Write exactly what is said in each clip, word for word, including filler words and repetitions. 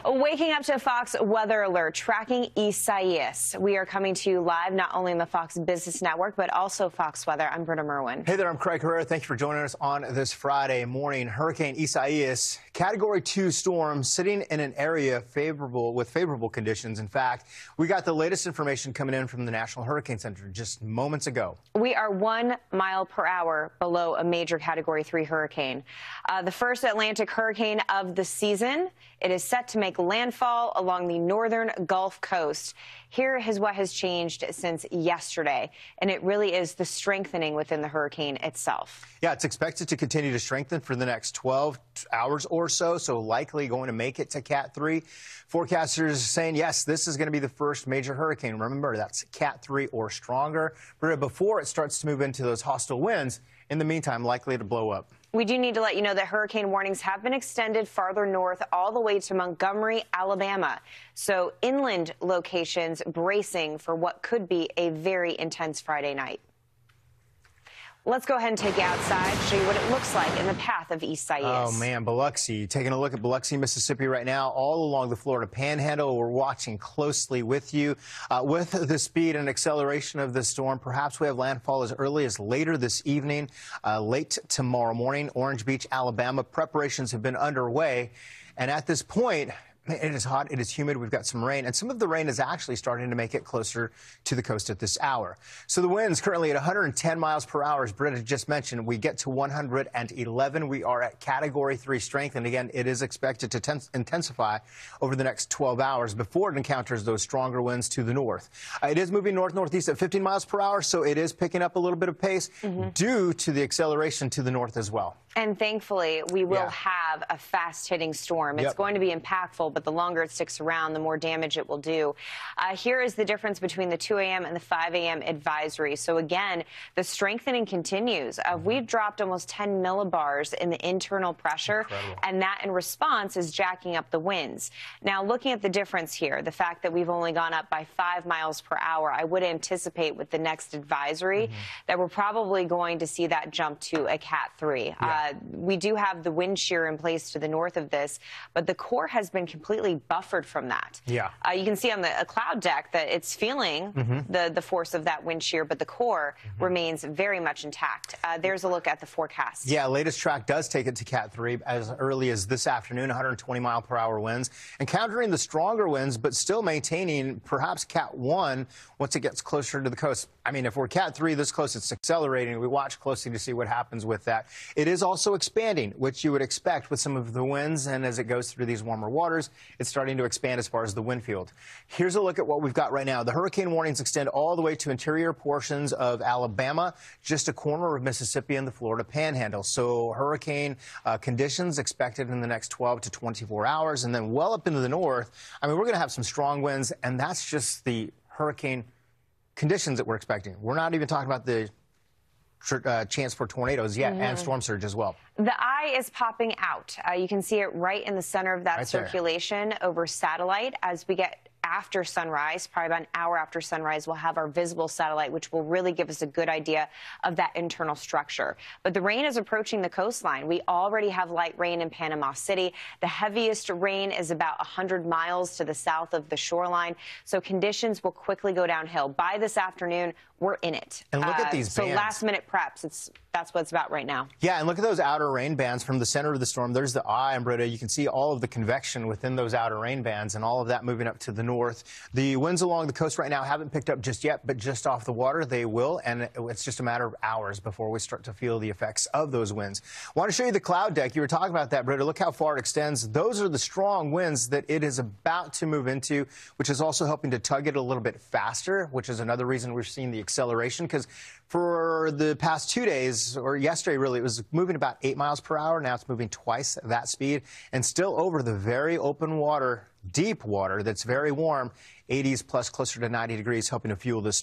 Waking up to Fox Weather Alert, tracking Isaias. We are coming to you live not only on the Fox Business Network, but also Fox Weather. I'm Britta Merwin. Hey there, I'm Craig Herrera. Thank you for joining us on this Friday morning. Hurricane Isaias, Category two storm, sitting in an area favorable with favorable conditions. In fact, we got the latest information coming in from the National Hurricane Center just moments ago. We are one mile per hour below a major Category three hurricane. Uh, the first Atlantic hurricane of the season. It is set to make landfall along the northern Gulf Coast. Here is what has changed since yesterday, and it really is the strengthening within the hurricane itself. Yeah, it's expected to continue to strengthen for the next twelve hours or so, so likely going to make it to Cat three. Forecasters saying, yes, this is going to be the first major hurricane. Remember, that's Cat three or stronger. But before it starts to move into those hostile winds, in the meantime, likely to blow up. We do need to let you know that hurricane warnings have been extended farther north all the way to Montgomery, Alabama. So inland locations bracing for what could be a very intense Friday night. Let's go ahead and take you outside, show you what it looks like in the path of Isaias. Oh, man, Biloxi. Taking a look at Biloxi, Mississippi right now, all along the Florida Panhandle. We're watching closely with you. Uh, with the speed and acceleration of this storm, perhaps we have landfall as early as later this evening, uh, late tomorrow morning. Orange Beach, Alabama. Preparations have been underway. And at this point, it is hot, it is humid, we've got some rain, and some of the rain is actually starting to make it closer to the coast at this hour. So the winds currently at one hundred ten miles per hour, as Britta just mentioned. We get to one hundred eleven. We are at Category three strength, and again, it is expected to intensify over the next twelve hours before it encounters those stronger winds to the north. Uh, it is moving north-northeast at fifteen miles per hour, so it is picking up a little bit of pace mm-hmm. due to the acceleration to the north as well. And thankfully, we will yeah. have a fast-hitting storm. It's yep. going to be impactful, but the longer it sticks around, the more damage it will do. Uh, here is the difference between the two A M and the five A M advisory. So again, the strengthening continues. Uh, we've dropped almost ten millibars in the internal pressure, Incredible. and that in response is jacking up the winds. Now, looking at the difference here, the fact that we've only gone up by five miles per hour, I would anticipate with the next advisory mm-hmm. that we're probably going to see that jump to a Cat three. Yeah. Uh, we do have the wind shear in place to the north of this, but the core has been completely buffered from that. Yeah. Uh, you can see on the a cloud deck that it's feeling mm-hmm. the, the force of that wind shear, but the core mm-hmm. remains very much intact. Uh, there's a look at the forecast. Yeah, latest track does take it to Cat three as early as this afternoon, one hundred twenty mile per hour winds, encountering the stronger winds, but still maintaining perhaps Cat one once it gets closer to the coast. I mean, if we're Cat three this close, it's accelerating. We watch closely to see what happens with that. It is also expanding, which you would expect with some of the winds, and as it goes through these warmer waters, it's starting to expand as far as the wind field. Here's a look at what we've got right now. The hurricane warnings extend all the way to interior portions of Alabama, just a corner of Mississippi and the Florida Panhandle. So hurricane uh, conditions expected in the next twelve to twenty-four hours, and then well up into the north. I mean, we're going to have some strong winds, and that's just the hurricane conditions that we're expecting. We're not even talking about the Uh, chance for tornadoes yet mm-hmm. and storm surge as well. The eye is popping out. Uh, you can see it right in the center of that right circulation there. over satellite. As we get after sunrise, probably about an hour after sunrise, we'll have our visible satellite, which will really give us a good idea of that internal structure. But the rain is approaching the coastline. We already have light rain in Panama City. The heaviest rain is about one hundred miles to the south of the shoreline. So conditions will quickly go downhill. By this afternoon, we're in it. And look uh, at these so bands. So last minute preps, it's that's what it's about right now. Yeah, and look at those outer rain bands from the center of the storm. There's the eye, and Britta, you can see all of the convection within those outer rain bands and all of that moving up to the north. The winds along the coast right now haven't picked up just yet, but just off the water, they will, and it's just a matter of hours before we start to feel the effects of those winds. I want to show you the cloud deck. You were talking about that, Britta. Look how far it extends. Those are the strong winds that it is about to move into, which is also helping to tug it a little bit faster, which is another reason we're seeing the acceleration, because for the past two days, or yesterday really, it was moving about eight miles per hour. Now it's moving twice that speed and still over the very open water, deep water that's very warm, eighties plus closer to ninety degrees, helping to fuel this storm.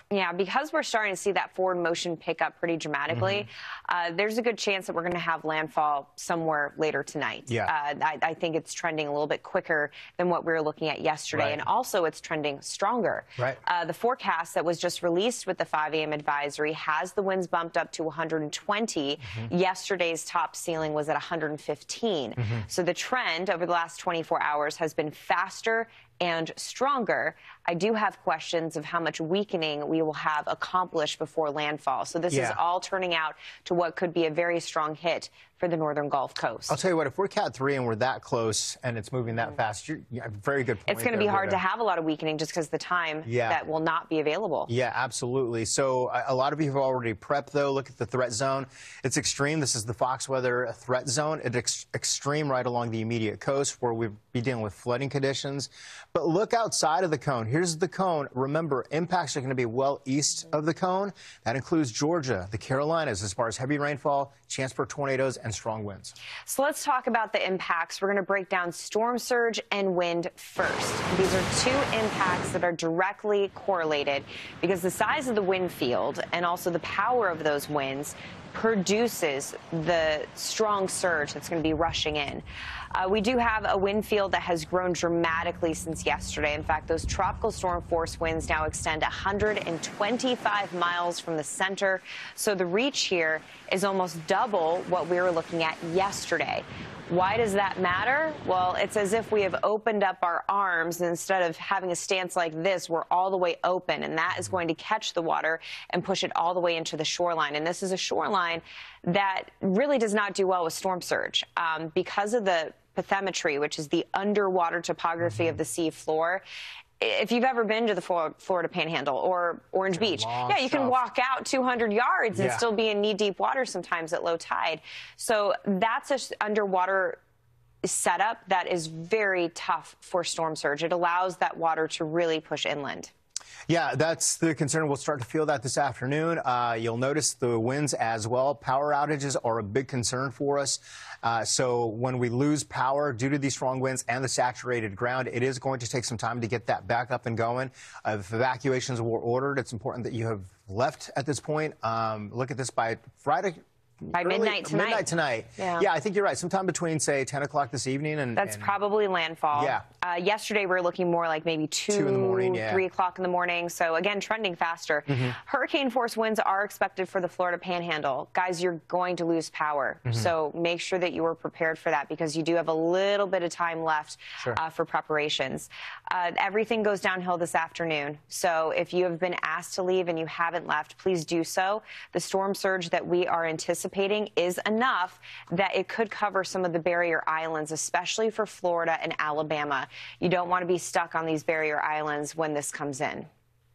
Yeah, because we're starting to see that forward motion pick up pretty dramatically, mm-hmm. uh, there's a good chance that we're going to have landfall somewhere later tonight. Yeah. Uh, I, I think it's trending a little bit quicker than what we were looking at yesterday, right. and also it's trending stronger. Right. Uh, the forecast that was just released with the five a m advisory has the winds bumped up to one hundred twenty. Mm-hmm. Yesterday's top ceiling was at one hundred fifteen. Mm-hmm. So the trend over the last twenty-four hours has been faster and stronger. I do have questions of how much weakening we will have accomplished before landfall. So this yeah. is all turning out to what could be a very strong hit for the northern Gulf Coast. I'll tell you what, if we're Cat three and we're that close and it's moving that mm. fast, you're, you have a very good point. It's going to be hard Britta. to have a lot of weakening just because the time yeah. that will not be available. Yeah, absolutely. So a, a lot of you have already prepped, though. Look at the threat zone. It's extreme. This is the Fox weather threat zone. It's ex extreme right along the immediate coast where we'll be dealing with flooding conditions. But look outside of the cone. Here's the cone. Remember, impacts are going to be well east of the cone. That includes Georgia, the Carolinas, as far as heavy rainfall, chance for tornadoes, and strong winds. So let's talk about the impacts. We're going to break down storm surge and wind first. These are two impacts that are directly correlated because the size of the wind field and also the power of those winds produces the strong surge that's going to be rushing in. Uh, we do have a wind field that has grown dramatically since yesterday. In fact, those tropical storm force winds now extend one hundred twenty-five miles from the center. So the reach here is almost double what we were looking at yesterday. Why does that matter? Well, it's as if we have opened up our arms, and instead of having a stance like this, we're all the way open, and that is going to catch the water and push it all the way into the shoreline. And this is a shoreline that really does not do well with storm surge um, because of the bathymetry, which is the underwater topography mm-hmm. of the sea floor. If you've ever been to the Florida Panhandle or Orange Beach, yeah, you can walk out two hundred yards and yeah. still be in knee-deep water sometimes at low tide. So that's an underwater setup that is very tough for storm surge. It allows that water to really push inland. Yeah, that's the concern. We'll start to feel that this afternoon. Uh, you'll notice the winds as well. Power outages are a big concern for us. Uh, so when we lose power due to these strong winds and the saturated ground, it is going to take some time to get that back up and going. Uh, if evacuations were ordered, it's important that you have left at this point. Um, look at this by Friday. By Early, midnight tonight. Midnight tonight. Yeah. yeah, I think you're right. Sometime between, say, ten o'clock this evening and... That's and, probably landfall. Yeah. Uh, yesterday, we were looking more like maybe two, two in the morning, yeah. three o'clock in the morning. So, again, trending faster. Mm-hmm. Hurricane force winds are expected for the Florida Panhandle. Guys, you're going to lose power. Mm-hmm. So make sure that you are prepared for that because you do have a little bit of time left sure. uh, for preparations. Uh, everything goes downhill this afternoon. So if you have been asked to leave and you haven't left, please do so. The storm surge that we are anticipating is enough that it could cover some of the barrier islands, especially for Florida and Alabama. You don't want to be stuck on these barrier islands when this comes in.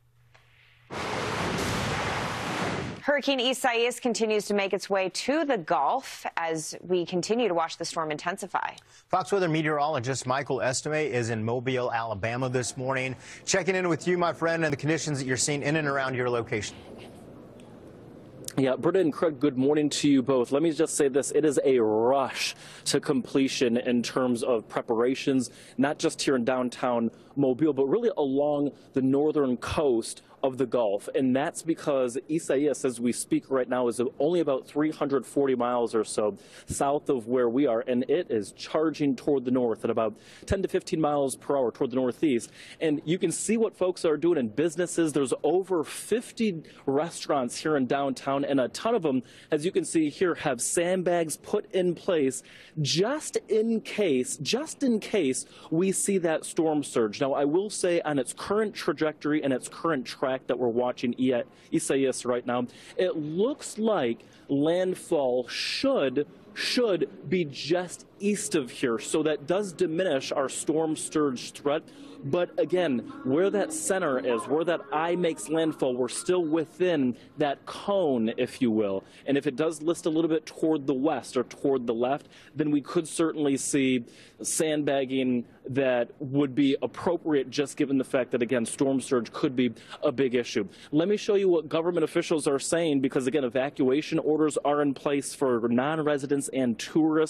Hurricane Isaias continues to make its way to the Gulf as we continue to watch the storm intensify. Fox Weather meteorologist Michael Estime is in Mobile, Alabama this morning. Checking in with you, my friend, and the conditions that you're seeing in and around your location. Yeah, Britta and Craig, good morning to you both. Let me just say this. It is a rush to completion in terms of preparations, not just here in downtown Mobile, but really along the northern coast of the Gulf. And that's because Isaias, as we speak right now, is only about three hundred forty miles or so south of where we are. And it is charging toward the north at about ten to fifteen miles per hour toward the northeast. And you can see what folks are doing in businesses. There's over fifty restaurants here in downtown, and a ton of them, as you can see here, have sandbags put in place just in case, just in case we see that storm surge. Now, I will say on its current trajectory and its current track that we're watching Isaias right now, it looks like landfall should should be just east of here. So that does diminish our storm surge threat. But again, where that center is, where that eye makes landfall, we're still within that cone, if you will. And if it does list a little bit toward the west or toward the left, then we could certainly see sandbagging that would be appropriate, just given the fact that, again, storm surge could be a big issue. Let me show you what government officials are saying, because, again, evacuation orders are in place for non-residents and tourists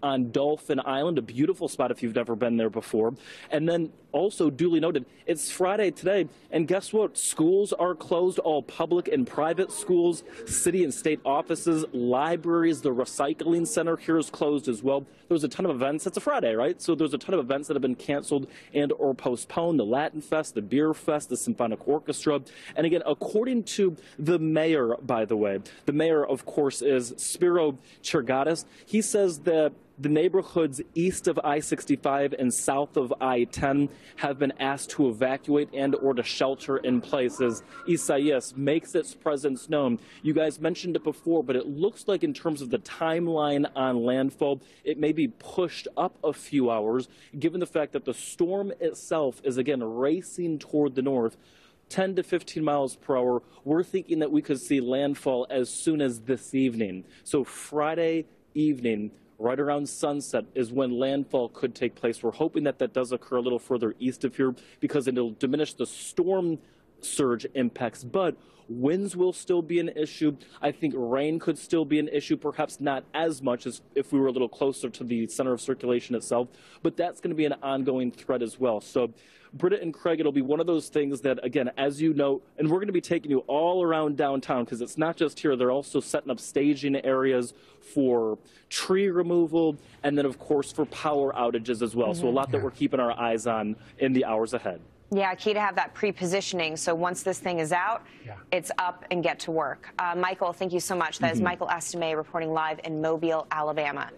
on Dolphin Island, a beautiful spot if you've never been there before. And then also duly noted, it's Friday today, and guess what? Schools are closed, all public and private schools, city and state offices, libraries, the recycling center here is closed as well. There's a ton of events. It's a Friday, right? So there's a ton of events that have been canceled and or postponed. The Latin Fest, the Beer Fest, the Symphonic Orchestra. And again, according to the mayor, by the way, the mayor, of course, is Spiro Chergadis. He says that the neighborhoods east of I sixty-five and south of I ten have been asked to evacuate and or to shelter in place as Isaias makes its presence known. You guys mentioned it before, but it looks like in terms of the timeline on landfall, it may be pushed up a few hours, given the fact that the storm itself is, again, racing toward the north. ten to fifteen miles per hour. We're thinking that we could see landfall as soon as this evening. So Friday evening, right around sunset, is when landfall could take place. We're hoping that that does occur a little further east of here because it'll diminish the storm surge impacts, but winds will still be an issue. I think rain could still be an issue, perhaps not as much as if we were a little closer to the center of circulation itself, but that's going to be an ongoing threat as well. So Britta and Craig, it'll be one of those things that, again, as you know, and we're going to be taking you all around downtown because it's not just here. They're also setting up staging areas for tree removal and then, of course, for power outages as well. Mm-hmm. So a lot that we're keeping our eyes on in the hours ahead. Yeah, key to have that pre-positioning. So once this thing is out, yeah. it's up and get to work. Uh, Michael, thank you so much. That mm-hmm. is Michael Estime reporting live in Mobile, Alabama.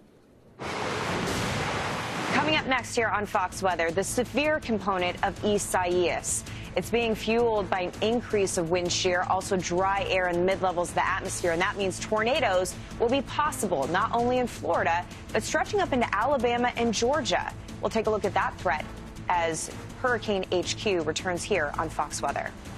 Coming up next here on Fox Weather, the severe component of Isaias. It's being fueled by an increase of wind shear, also dry air in the mid-levels of the atmosphere, and that means tornadoes will be possible, not only in Florida, but stretching up into Alabama and Georgia. We'll take a look at that threat as Hurricane H Q returns here on Fox Weather.